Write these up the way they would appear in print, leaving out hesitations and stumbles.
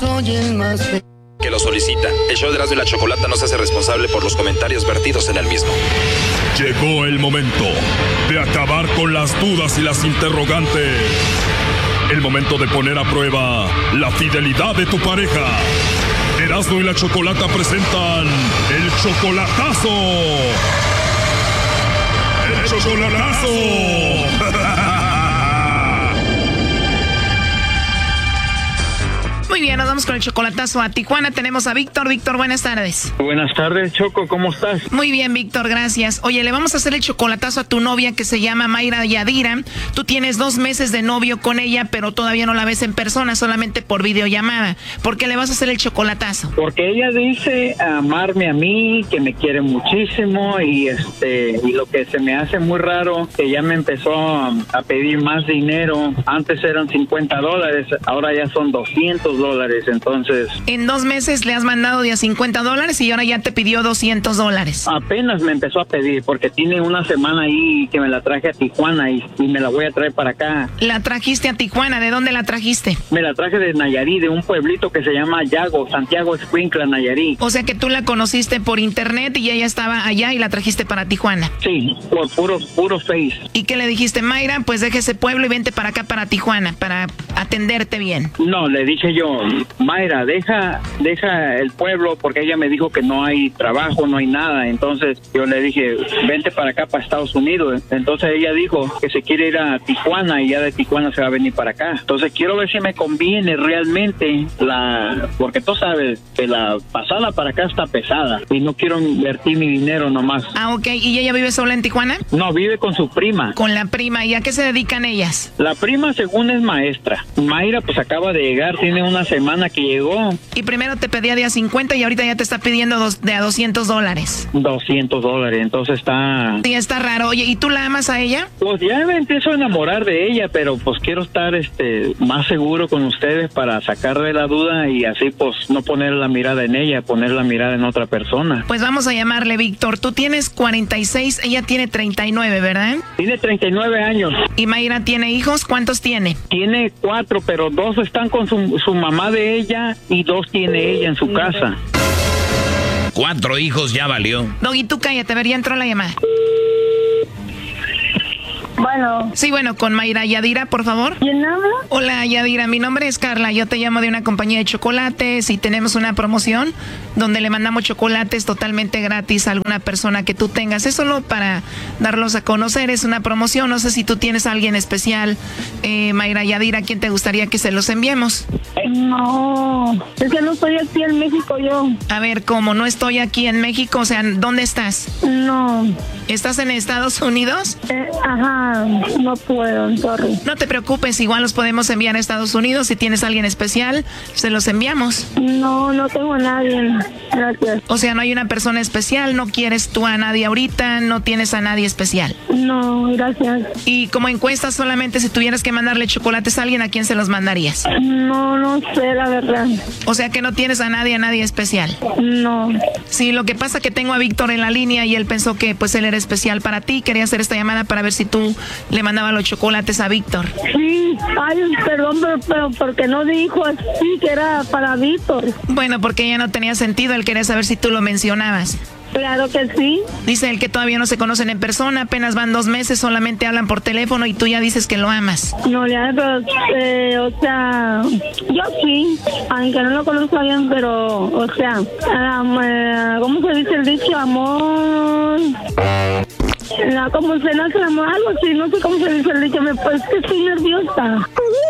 soy el más feliz. Que lo solicita. El show de Erasmo y la Chocolata no se hace responsable por los comentarios vertidos en el mismo. Llegó el momento de acabar con las dudas y las interrogantes. El momento de poner a prueba la fidelidad de tu pareja. Erasmo y la Chocolata presentan el chocolatazo. ¡El chocolatazo! Muy bien, nos vamos con el chocolatazo a Tijuana. Tenemos a Víctor. Víctor, buenas tardes. Buenas tardes, Choco, ¿cómo estás? Muy bien, Víctor, gracias. Oye, le vamos a hacer el chocolatazo a tu novia que se llama Mayra Yadira. Tú tienes 2 meses de novio con ella, pero todavía no la ves en persona, solamente por videollamada. ¿Por qué le vas a hacer el chocolatazo? Porque ella dice amarme a mí, que me quiere muchísimo y lo que se me hace muy raro, que ya me empezó a pedir más dinero. Antes eran $50, ahora ya son $200. Entonces, en 2 meses le has mandado de a $50 y ahora ya te pidió $200. Apenas me empezó a pedir porque tiene una semana ahí que me la traje a Tijuana y me la voy a traer para acá. ¿La trajiste a Tijuana? ¿De dónde la trajiste? Me la traje de Nayarit, de un pueblito que se llama Yago, Santiago Escuincla, Nayarit. O sea que tú la conociste por internet y ella estaba allá y la trajiste para Tijuana. Sí, por puro Face. ¿Y qué le dijiste, Mayra? Pues deja ese pueblo y vente para acá, para Tijuana, para atenderte bien. No, le dije yo, Mayra, deja el pueblo, porque ella me dijo que no hay trabajo, no hay nada. Entonces yo le dije, vente para acá, para Estados Unidos. Entonces ella dijo que se quiere ir a Tijuana y ya de Tijuana se va a venir para acá. Entonces quiero ver si me conviene realmente porque tú sabes que la pasada para acá está pesada y no quiero invertir mi dinero nomás. Ah, ok. ¿Y ella vive sola en Tijuana? No, vive con su prima. Con la prima. ¿Y a qué se dedican ellas? La prima según es maestra. Mayra pues acaba de llegar, tiene una semana que llegó. Y primero te pedía de a 50 y ahorita ya te está pidiendo de a $200. $200, entonces está... Sí, está raro. Oye, ¿y tú la amas a ella? Pues ya me empiezo a enamorar de ella, pero pues quiero estar más seguro con ustedes para sacarle la duda y así pues no poner la mirada en ella, poner la mirada en otra persona. Pues vamos a llamarle Víctor. Tú tienes 46, ella tiene 39, ¿verdad? Tiene 39 años. ¿Y Mayra tiene hijos? ¿Cuántos tiene? Tiene 4, pero 2 están con su mamá de ella y 2 tiene ella en su casa. 4 hijos ya valió. Doggy, tú cállate, a ver, ya entró la llamada. Bueno. Sí, bueno, con Mayra Yadira, por favor. ¿Quién habla? Hola, Yadira, mi nombre es Carla, yo te llamo de una compañía de chocolates y tenemos una promoción donde le mandamos chocolates totalmente gratis a alguna persona que tú tengas. Es solo para darlos a conocer, es una promoción. No sé si tú tienes a alguien especial, Mayra Yadira, ¿a quién te gustaría que se los enviemos? No, es que no estoy aquí en México yo. A ver, ¿cómo? ¿No estoy aquí en México? O sea, ¿dónde estás? No. ¿Estás en Estados Unidos? Ajá, no puedo, sorry. No te preocupes, igual los podemos enviar a Estados Unidos. Si tienes a alguien especial, se los enviamos. No tengo a nadie, gracias. O sea, no hay una persona especial, no quieres tú a nadie ahorita, no tienes a nadie especial. No, gracias. Y como encuesta, solamente si tuvieras que mandarle chocolates a alguien, ¿a quién se los mandarías? No sé, la verdad. O sea que no tienes a nadie especial. No. Sí, lo que pasa es que tengo a Víctor en la línea y él pensó que pues él era especial para ti. Quería hacer esta llamada para ver si tú le mandabas los chocolates a Víctor. Sí, ay, perdón, pero porque no dijo así que era para Víctor. Bueno, porque ya no tenía sentido, él quería saber si tú lo mencionabas. Claro que sí. Dice él que todavía no se conocen en persona, apenas van 2 meses, solamente hablan por teléfono y tú ya dices que lo amas. No, pero, o sea, yo sí, aunque no lo conozco bien, pero, o sea, ¿cómo se dice el dicho? Amor... como se nace el amor, algo así, no sé cómo se dice el dicho, pues que estoy nerviosa.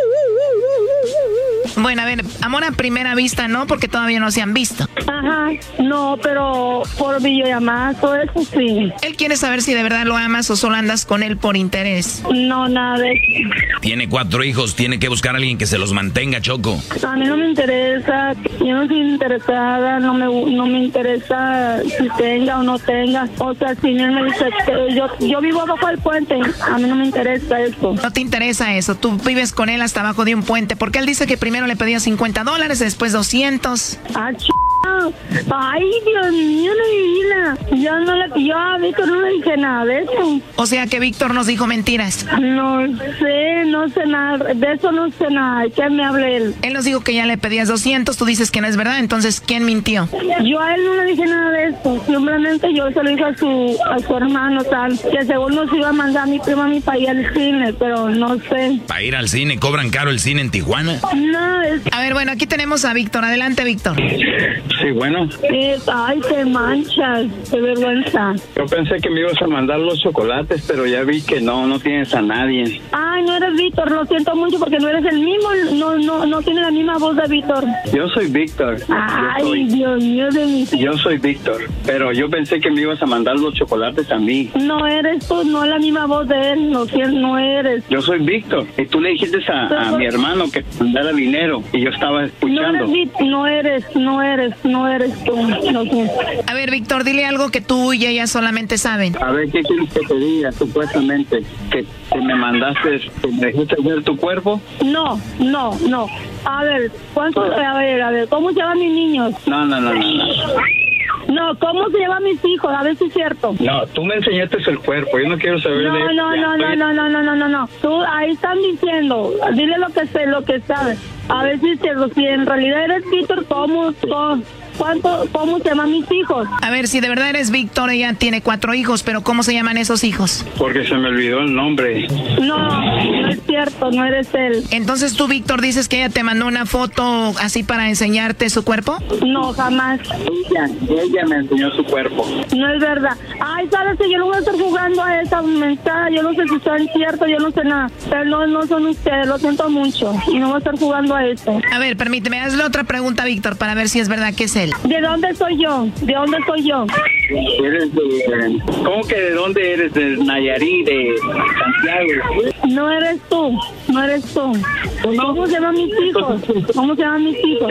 Bueno, a ver, amor a primera vista no, porque todavía no se han visto. Ajá, no, pero por videollamada, todo eso sí. Él quiere saber si de verdad lo amas o solo andas con él por interés. No, nada de eso. Tiene 4 hijos, tiene que buscar a alguien que se los mantenga, Choco. A mí no me interesa, yo no estoy interesada, no me interesa si tenga o no tenga. O sea, si él me dice que yo vivo abajo del puente, a mí no me interesa eso. No te interesa eso, tú vives con él hasta abajo de un puente, porque él dice que primero le pedía $50, después 200. Ah, Ay, Dios mío, mi vida. Yo a Víctor no le dije nada de eso. O sea que Víctor nos dijo mentiras. No sé nada, de eso no sé nada. ¿Qué me hable él? Él nos dijo que ya le pedías 200, tú dices que no es verdad, entonces ¿quién mintió? Yo a él no le dije nada de eso, simplemente yo se lo dije a su hermano tal, que según nos iba a mandar a mi prima a mi para ir al cine, pero no sé. ¿Para ir al cine? ¿Cobran caro el cine en Tijuana? No, A ver, bueno, aquí tenemos a Víctor. Adelante, Víctor. Sí, bueno. Ay, te manchas, qué vergüenza. Yo pensé que me ibas a mandar los chocolates, pero ya vi que no tienes a nadie. Ay, no eres Víctor, lo siento mucho porque no eres el mismo, no tiene la misma voz de Víctor. Yo soy Víctor. Ay, Dios mío de mi... Yo soy Víctor, pero yo pensé que me ibas a mandar los chocolates a mí. No eres tú, no es la misma voz de él, no eres. Yo soy Víctor, y tú le dijiste a mi hermano que te mandara dinero, y yo estaba escuchando. No eres tú, no sé. A ver, Víctor, dile algo que tú y ella solamente saben. A ver, ¿qué quieres que te diga, supuestamente? ¿Que me mandaste, que me dejaste ver tu cuerpo? No. A ver, a ver, ¿cómo se llaman mis niños? No. No, ¿cómo se llaman mis hijos? A ver si es cierto. No, tú me enseñaste el cuerpo, yo no quiero saber de eso. No. Tú, ahí están diciendo, dile lo que sabes. A ver si es cierto, si en realidad eres Víctor, ¿cómo se llaman mis hijos? A ver, si de verdad eres Víctor, ella tiene 4 hijos, pero ¿cómo se llaman esos hijos? Porque se me olvidó el nombre. No es cierto, no eres él. Entonces tú, Víctor, dices que ella te mandó una foto así para enseñarte su cuerpo. No, jamás. Ella me enseñó su cuerpo. No es verdad. Ay, sabes que yo no voy a estar jugando a esa mensaje, yo no sé si son ciertos, yo no sé nada. Pero no son ustedes, lo siento mucho. Y no voy a estar jugando a eso. A ver, permíteme, hazle otra pregunta, Víctor, para ver si es verdad que es él. ¿De dónde soy yo? ¿Eres de... ¿Cómo que de dónde eres? ¿De Nayarit, de Santiago? No eres tú. ¿Cómo se llaman mis hijos? ¿Cómo se llaman mis hijos?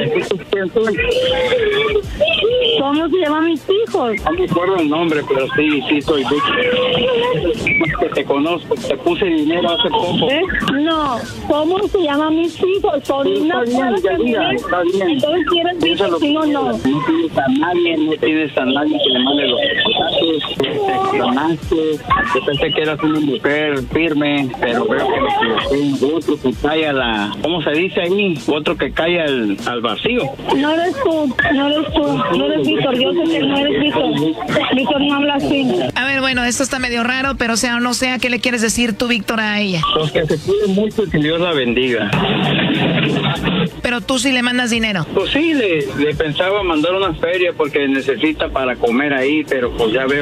No me acuerdo el nombre, pero sí soy Víctor. Que te conozco, te puse dinero hace poco. No, ¿cómo se llaman mis hijos? Son una Está bien. Entonces, ¿quieres Víctor, sí o no? No tienes a nadie que le mande los chocolates, te explanaste. Yo pensé que eras una mujer firme, pero veo que me equivoqué. Otro que cae a la... ¿Cómo se dice ahí? Otro que cae al vacío. No eres tú, no eres Víctor, yo sé que no eres Víctor. Víctor no habla así. A ver, bueno, esto está medio raro, pero sea o no sea, ¿qué le quieres decir tú, Víctor, a ella? Pues que se cuide mucho y que Dios la bendiga. Pero tú sí le mandas dinero. Pues sí, le pensaba mandar una feria porque necesita para comer ahí, pero pues ya veo